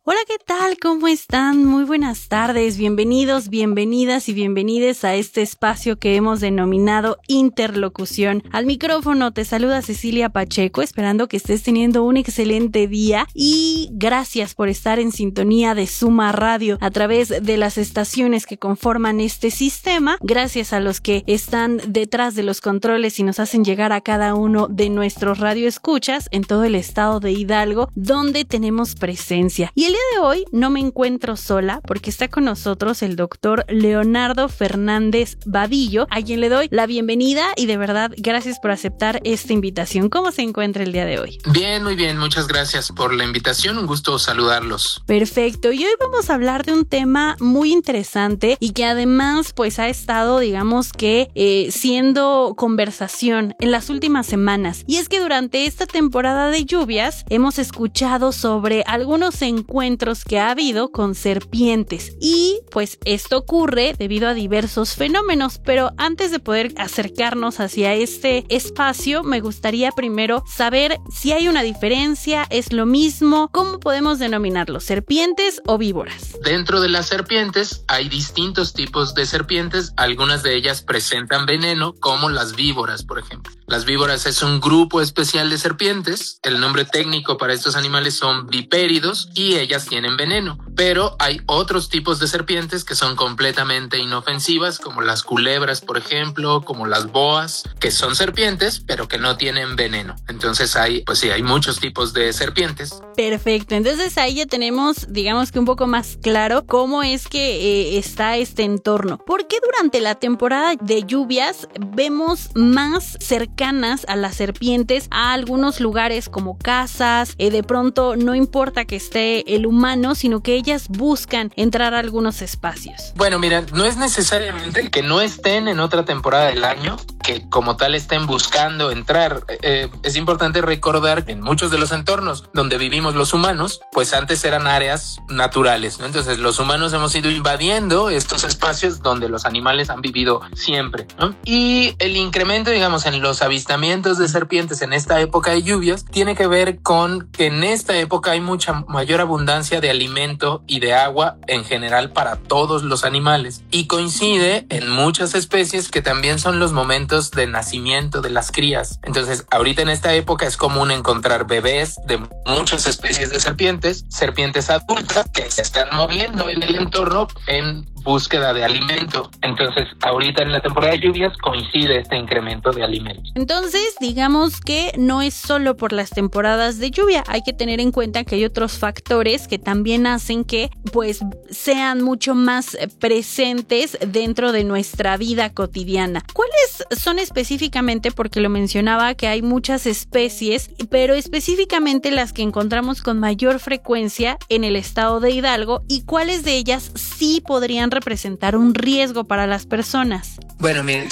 Hola, ¿qué tal? ¿Cómo están? Muy buenas tardes, bienvenidos, bienvenidas y bienvenides a este espacio que hemos denominado Interlocución. Al micrófono te saluda Cecilia Pacheco, esperando que estés teniendo un excelente día y gracias por estar en sintonía de Suma Radio a través de las estaciones que conforman este sistema. Gracias a los que están detrás de los controles y nos hacen llegar a cada uno de nuestros radioescuchas en todo el estado de Hidalgo, donde tenemos presencia. Y el día de hoy no me encuentro sola porque está con nosotros el doctor Leonardo Fernández Vadillo, a quien le doy la bienvenida y de verdad gracias por aceptar esta invitación. ¿Cómo se encuentra el día de hoy? Bien, muy bien, muchas gracias por la invitación, un gusto saludarlos. Perfecto, y hoy vamos a hablar de un tema muy interesante y que además pues ha estado, digamos que siendo conversación en las últimas semanas, y es que durante esta temporada de lluvias hemos escuchado sobre algunos encuentros que ha habido con serpientes y pues esto ocurre debido a diversos fenómenos, pero antes de poder acercarnos hacia este espacio me gustaría primero saber si hay una diferencia, es lo mismo, ¿cómo podemos denominarlos? ¿Serpientes o víboras? Dentro de las serpientes hay distintos tipos de serpientes, algunas de ellas presentan veneno como las víboras, por ejemplo. Las víboras es un grupo especial de serpientes, el nombre técnico para estos animales son vipéridos y ellas tienen veneno, pero hay otros tipos de serpientes que son completamente inofensivas, como las culebras, por ejemplo, como las boas, que son serpientes, pero que no tienen veneno. Entonces hay muchos tipos de serpientes. Perfecto, entonces ahí ya tenemos, digamos que un poco más claro cómo es que está este entorno. ¿Por qué durante la temporada de lluvias vemos más cercanas a las serpientes a algunos lugares como casas? De pronto no importa que esté el humano, sino que ellas buscan entrar a algunos espacios. Bueno, mira, no es necesariamente que no estén en otra temporada del año, que como tal estén buscando entrar. Es importante recordar que en muchos de los entornos donde vivimos los humanos, pues antes eran áreas naturales, ¿no? Entonces los humanos hemos ido invadiendo estos espacios donde los animales han vivido siempre, ¿no? Y el incremento, digamos, en los avistamientos de serpientes en esta época de lluvias tiene que ver con que en esta época hay mucha mayor abundancia de alimento y de agua en general para todos los animales, y coincide en muchas especies que también son los momentos de nacimiento de las crías. Entonces ahorita en esta época es común encontrar bebés de muchas especies de serpientes adultas que se están moviendo en el entorno en búsqueda de alimento. Entonces ahorita en la temporada de lluvias coincide este incremento de alimentos. Entonces digamos que no es solo por las temporadas de lluvia, hay que tener en cuenta que hay otros factores que también hacen que pues sean mucho más presentes dentro de nuestra vida cotidiana. ¿Cuáles son específicamente? Porque lo mencionaba que hay muchas especies, pero específicamente las que encontramos con mayor frecuencia en el estado de Hidalgo, y cuáles de ellas sí podrían representar un riesgo para las personas. Bueno, miren,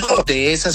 de esas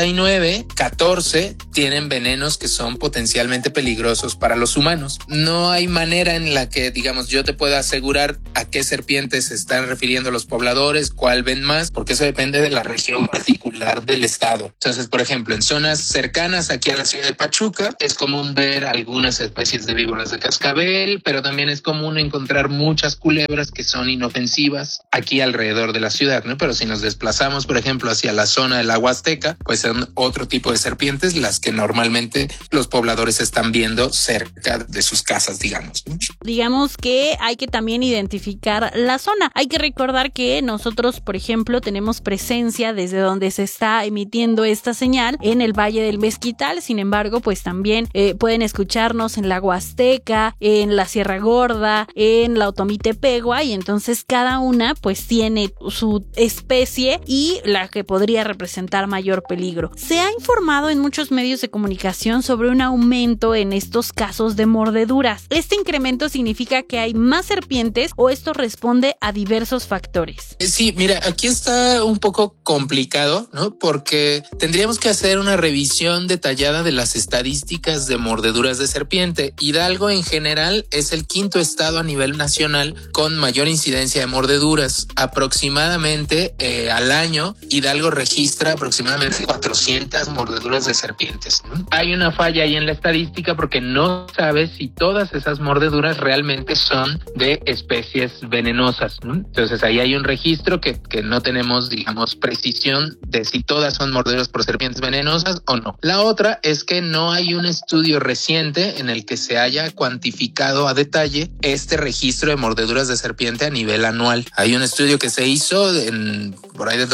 89, 14 tienen venenos que son potencialmente peligrosos para los humanos. No hay manera en la que, digamos, yo te pueda asegurar a qué serpientes se están refiriendo los pobladores, cuál ven más, porque eso depende de la región particular del estado. Entonces, por ejemplo, en zonas cercanas aquí a la ciudad de Pachuca es común ver algunas especies de víboras de cascabel, pero también es común encontrar muchas culebras que son inofensivas aquí alrededor de la ciudad, ¿no? Pero si nos desplazamos, por ejemplo, hacia la zona de la Huasteca, pues son otro tipo de serpientes las que normalmente los pobladores están viendo cerca de sus casas, digamos, ¿no? Digamos que hay que también identificar la zona. Hay que recordar que nosotros, por ejemplo, tenemos presencia desde donde se está emitiendo esta señal en el Valle del Mezquital. Sin embargo, pues también pueden escucharnos en la Huasteca, en la Sierra Gorda, en la Otomitepegua, y entonces cada una pues tiene su especie y la que podría representar mayor peligro. Se ha informado en muchos medios de comunicación sobre un aumento en estos casos de mordeduras. ¿Este incremento significa que hay más serpientes o esto responde a diversos factores? Sí, mira, aquí está un poco complicado, ¿no? porque tendríamos que hacer una revisión detallada de las estadísticas de mordeduras de serpiente. Hidalgo en general es el quinto estado a nivel nacional con mayor incidencia de mordeduras. Aproximadamente al año Hidalgo registra aproximadamente 400 mordeduras de serpientes, ¿no? Hay una falla ahí en la estadística porque no sabes si todas esas mordeduras realmente son de especies venenosas, ¿no? Entonces ahí hay un registro que no tenemos, digamos, precisión de si todas son mordeduras por serpientes venenosas o no. La otra es que no hay un estudio reciente en el que se haya cuantificado a detalle este registro de mordeduras de serpiente a nivel anual. Hay un estudio que se hizo por ahí de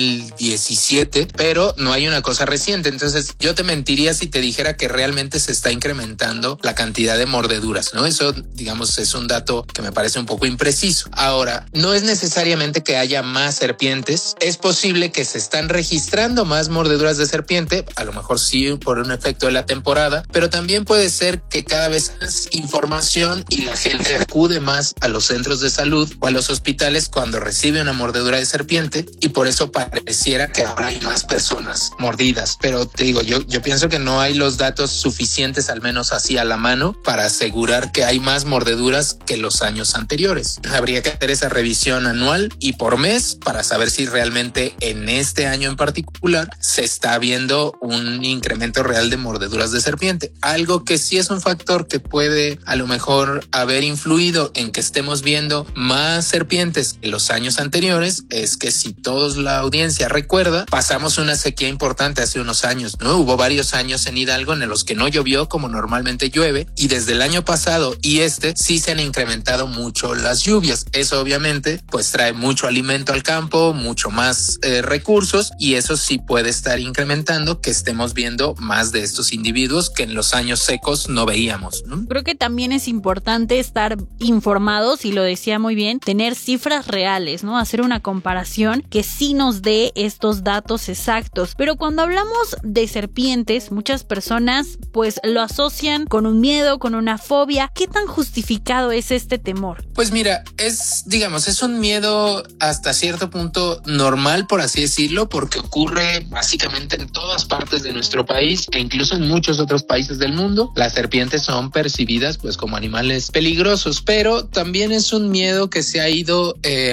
2017, pero no hay una cosa reciente. Entonces yo te mentiría si te dijera que realmente se está incrementando la cantidad de mordeduras, ¿no? Eso, digamos, es un dato que me parece un poco impreciso. Ahora, no es necesariamente que haya más serpientes. Es posible que se están registrando más mordeduras de serpiente, a lo mejor sí por un efecto de la temporada, pero también puede ser que cada vez más información y la gente acude más a los centros de salud o a los hospitales cuando recibe una mordedura de serpiente, y por eso pareciera que ahora hay más personas mordidas. Pero te digo, yo pienso que no hay los datos suficientes, al menos así a la mano, para asegurar que hay más mordeduras que los años anteriores. Habría que hacer esa revisión anual y por mes para saber si realmente en este año en particular se está viendo un incremento real de mordeduras de serpiente. Algo que sí es un factor que puede a lo mejor haber influido en que estemos viendo más serpientes que los años anteriores es que, si toda la audiencia recuerda, pasamos una sequía importante hace unos años, ¿no? Hubo varios años en Hidalgo en los que no llovió como normalmente llueve, y desde el año pasado y sí se han incrementado mucho las lluvias. Eso obviamente pues trae mucho alimento al campo, mucho más recursos, y eso sí puede estar incrementando que estemos viendo más de estos individuos que en los años secos no veíamos, ¿no? Creo que también es importante estar informados, y lo decía muy bien, tener cifras reales, ¿no? Hacer una comparación que sí nos dé estos datos exactos. Pero cuando hablamos de serpientes, muchas personas pues lo asocian con un miedo, con una fobia. ¿Qué tan justificado es este temor? Pues mira, es un miedo hasta cierto punto normal, por así decirlo, porque ocurre básicamente en todas partes de nuestro país e incluso en muchos otros países del mundo. Las serpientes son percibidas pues como animales peligrosos, pero también es un miedo que se ha ido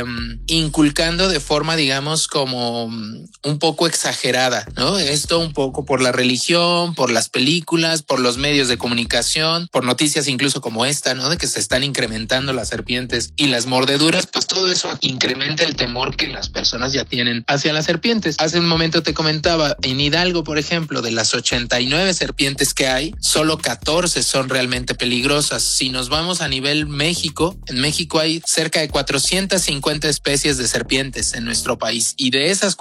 inculcando de forma, digamos, como un poco exagerada, ¿no? Esto un poco por la religión, por las películas, por los medios de comunicación, por noticias incluso como esta, ¿no? De que se están incrementando las serpientes y las mordeduras, pues todo eso incrementa el temor que las personas ya tienen hacia las serpientes. Hace un momento te comentaba, en Hidalgo, por ejemplo, de las 89 serpientes que hay, solo 14 son realmente peligrosas. Si nos vamos a nivel México, en México hay cerca de 450 especies de serpientes en nuestro país, y de esas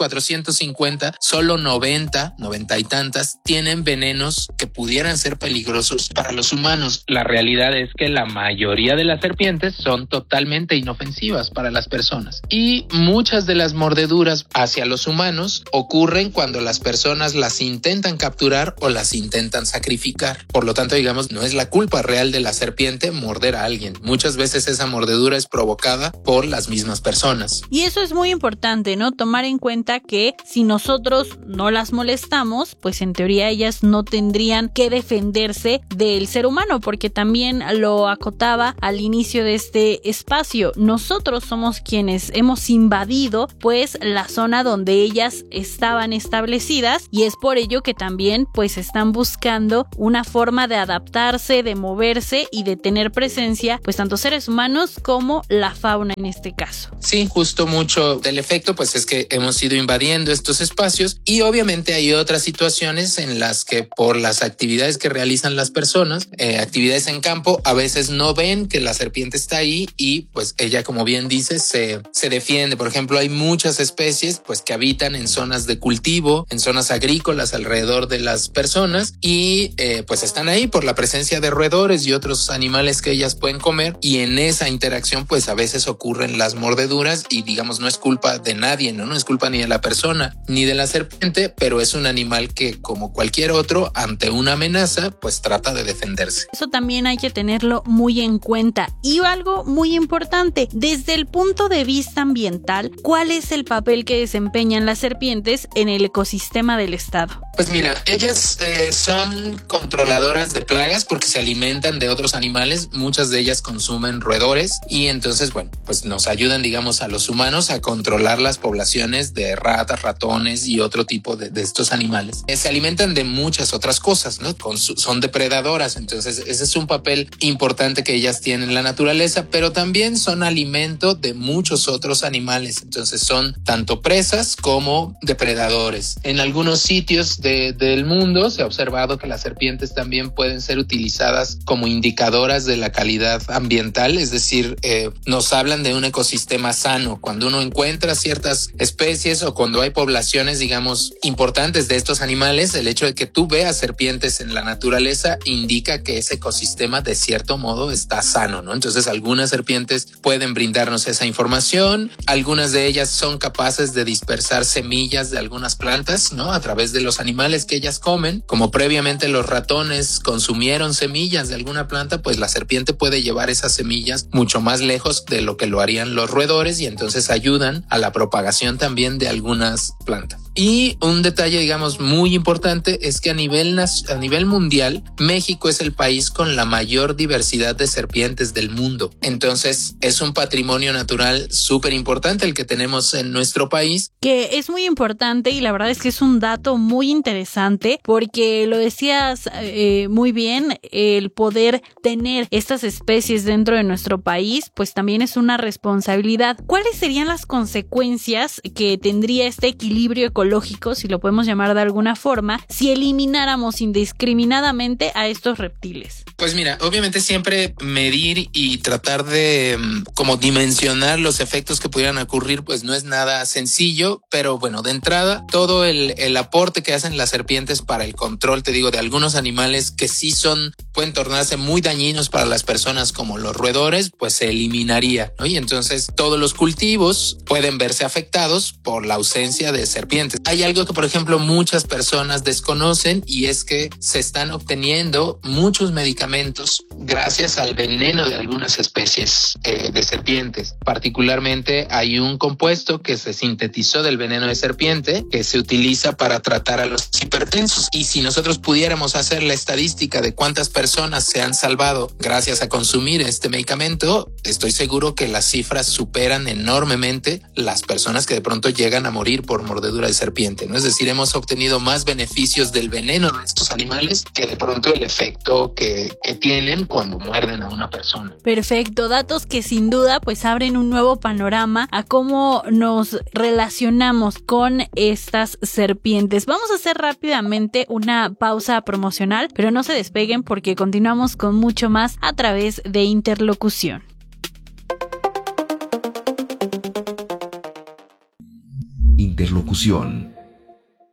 450, solo 90 y tantas tienen venenos que pudieran ser peligrosos para los humanos. La realidad es que la mayoría de las serpientes son totalmente inofensivas para las personas, y muchas de las mordeduras hacia los humanos ocurren cuando las personas las intentan capturar o las intentan sacrificar. Por lo tanto, digamos, no es la culpa real de la serpiente morder a alguien. Muchas veces esa mordedura es provocada por las mismas personas. Y eso es muy importante, ¿no? Tomar en cuenta que si nosotros no las molestamos, pues en teoría ellas no tendrían que defenderse del ser humano, porque también lo acotaba al inicio de este espacio. Nosotros somos quienes hemos invadido pues la zona donde ellas estaban establecidas, y es por ello que también pues están buscando una forma de adaptarse, de moverse y de tener presencia, pues tanto seres humanos como la fauna en este caso. Sí, justo mucho del efecto pues es que hemos ido invadiendo estos espacios, y obviamente hay otras situaciones en las que por las actividades que realizan las personas, actividades en campo, a veces no ven que la serpiente está ahí y pues ella, como bien dice, se defiende. Por ejemplo, hay muchas especies pues que habitan en zonas de cultivo, en zonas agrícolas alrededor de las personas, y pues están ahí por la presencia de roedores y otros animales que ellas pueden comer, y en esa interacción pues a veces ocurren las mordeduras, y digamos no es culpa de de nadie, ¿no? No es culpa ni de la persona ni de la serpiente, pero es un animal que, como cualquier otro, ante una amenaza, pues trata de defenderse. Eso también hay que tenerlo muy en cuenta. Y algo muy importante, desde el punto de vista ambiental, ¿cuál es el papel que desempeñan las serpientes en el ecosistema del estado? Pues mira, ellas son controladoras de plagas porque se alimentan de otros animales. Muchas de ellas consumen roedores y entonces, bueno, pues nos ayudan, digamos, a los humanos a controlar las poblaciones de ratas, ratones y otro tipo de estos animales. Se alimentan de muchas otras cosas, ¿no? Son depredadoras, entonces ese es un papel importante que ellas tienen en la naturaleza, pero también son alimento de muchos otros animales. Entonces son tanto presas como depredadores. En algunos sitios del mundo se ha observado que las serpientes también pueden ser utilizadas como indicadoras de la calidad ambiental, es decir, nos hablan de un ecosistema sano. Cuando uno encuentra ciertas especies o cuando hay poblaciones, digamos, importantes de estos animales, el hecho de que tú veas serpientes en la naturaleza indica que ese ecosistema de cierto modo está sano, ¿no? Entonces algunas serpientes pueden brindarnos esa información, algunas de ellas son capaces de dispersar semillas de algunas plantas, ¿no? A través de los animales que ellas comen. Como previamente los ratones consumieron semillas de alguna planta, pues la serpiente puede llevar esas semillas mucho más lejos de lo que lo harían los roedores y entonces ayudan a la propagación también de algunas plantas. Y un detalle, digamos, muy importante es que a nivel mundial, México es el país con la mayor diversidad de serpientes del mundo. Entonces, es un patrimonio natural súper importante el que tenemos en nuestro país. Que es muy importante y la verdad es que es un dato muy interesante porque lo decías muy bien, el poder tener estas especies dentro de nuestro país, pues también es una responsabilidad. ¿Cuáles serían las consecuencias que tendría este equilibrio ecológico, si lo podemos llamar de alguna forma, si elimináramos indiscriminadamente a estos reptiles? Pues mira, obviamente siempre medir y tratar de como dimensionar los efectos que pudieran ocurrir, pues no es nada sencillo, pero bueno, de entrada, todo el aporte que hacen las serpientes para el control, te digo, de algunos animales que sí pueden tornarse muy dañinos para las personas como los roedores, pues se eliminaría, ¿no? Y entonces todos los cultivos pueden verse afectados por la ausencia de serpientes. Hay algo que, por ejemplo, muchas personas desconocen y es que se están obteniendo muchos medicamentos gracias al veneno de algunas especies de serpientes. Particularmente hay un compuesto que se sintetizó del veneno de serpiente que se utiliza para tratar a los hipertensos. Y si nosotros pudiéramos hacer la estadística de cuántas personas se han salvado gracias a consumir este medicamento, estoy seguro que las cifras superan enormemente las personas que de pronto llegan a morir por mordedura de serpiente, ¿no? Es decir, hemos obtenido más beneficios del veneno de estos animales que de pronto el efecto que tienen cuando muerden a una persona. Perfecto, datos que sin duda pues abren un nuevo panorama a cómo nos relacionamos con estas serpientes. Vamos a hacer rápidamente una pausa promocional, pero no se despeguen porque continuamos con mucho más a través de Interlocución. Interlocución.